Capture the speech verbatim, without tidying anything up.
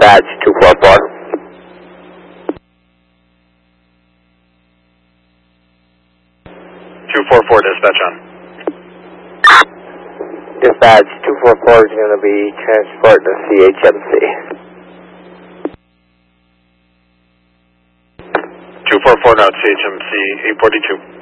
Dispatch two four four. two four four, dispatch on. Dispatch two four four is going to be transport to C H M C. two four four, now C H M C eight forty-two.